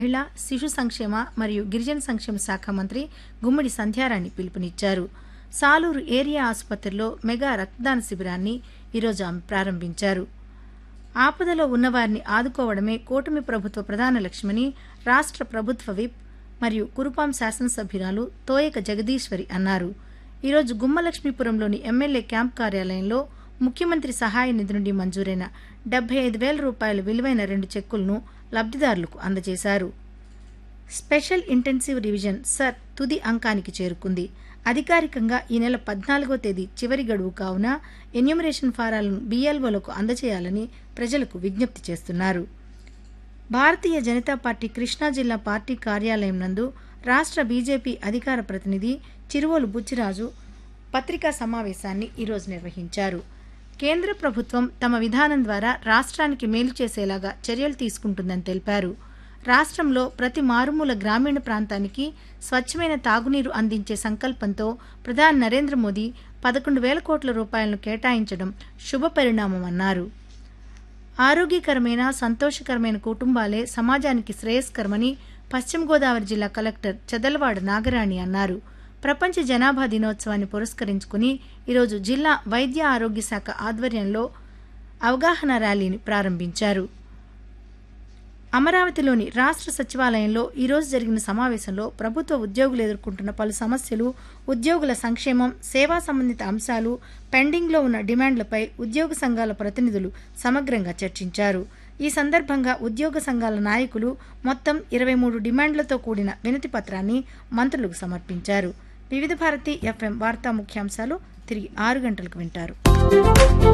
మహిళా శిశు సంక్షేమ మరియు గిరిజన సంక్షేమ శాఖ మంత్రి గుమ్మడి సంధ్యారాణి పిలుపునిచ్చారు. సాలూరు ఏరియా ఆసుపత్రిలో మెగా రక్తదాన శిబిరాన్ని ఈరోజు ఆమె ప్రారంభించారు. ఆపదలో ఉన్నవారిని ఆదుకోవడమే కూటమి ప్రభుత్వ ప్రధాన లక్ష్యమని రాష్ట్ర ప్రభుత్వ విప్ మరియు కురుపాం శాసనసభ్యురాలు తోయక జగదీశ్వరి అన్నారు. ఈరోజు గుమ్మలక్ష్మీపురంలోని ఎమ్మెల్యే క్యాంప్ కార్యాలయంలో ముఖ్యమంత్రి సహాయ నిధి నుండి మంజూరైన 75,000 రూపాయల విలువైన 2 చెక్కులను లబ్ధిదారులకు అందజేశారు. స్పెషల్ ఇంటెన్సివ్ రివిజన్ సర్ తుది అంకానికి చేరుకుంది. అధికారికంగా ఈ నెల 14వ తేదీ చివరి గడువు కావున ఎన్యూమరేషన్ ఫారాలను BLOలకు అందజేయాలని ప్రజలకు విజ్ఞప్తి చేస్తున్నారు. భారతీయ జనతా పార్టీ కృష్ణా జిల్లా పార్టీ కార్యాలయం నందు రాష్ట్ర బీజేపీ అధికార ప్రతినిధి చిరువోలు బుచ్చిరాజు పత్రికా సమావేశాన్ని ఈరోజు నిర్వహించారు. కేంద్ర ప్రభుత్వం తమ విధానం ద్వారా రాష్ట్రానికి మేలు చేసేలాగా చర్యలు తీసుకుంటుందని తెలిపారు. రాష్ట్రంలో ప్రతి మారుమూల గ్రామీణ ప్రాంతానికి స్వచ్ఛమైన తాగునీరు అందించే సంకల్పంతో ప్రధాని నరేంద్ర మోదీ 11,000 కోట్ల రూపాయలను కేటాయించడం శుభపరిణామమన్నారు. ఆరోగ్యకరమైన సంతోషకరమైన కుటుంబాలే సమాజానికి శ్రేయస్కరమని పశ్చిమ గోదావరి జిల్లా కలెక్టర్ చదలవాడ నాగరాణి అన్నారు. ప్రపంచ జనాభా దినోత్సవాన్ని పురస్కరించుకుని ఈరోజు జిల్లా వైద్య ఆరోగ్య శాఖ ఆధ్వర్యంలో అవగాహన ర్యాలీని ప్రారంభించారు. అమరావతిలోని రాష్ట్ర సచివాలయంలో ఈరోజు జరిగిన సమావేశంలో ప్రభుత్వ ఉద్యోగులు ఎదుర్కొంటున్న పలు సమస్యలు, ఉద్యోగుల సంక్షేమం, సేవా సంబంధిత అంశాలు, పెండింగ్లో ఉన్న డిమాండ్లపై ఉద్యోగ సంఘాల ప్రతినిధులు సమగ్రంగా చర్చించారు. ఈ సందర్భంగా ఉద్యోగ సంఘాల నాయకులు మొత్తం 23 డిమాండ్లతో కూడిన వినతి పత్రాన్ని మంత్రులకు సమర్పించారు. వివిధ భారతి FM వార్తా ముఖ్యాంశాలు తిరిగి 6 గంటలకు వింటారు.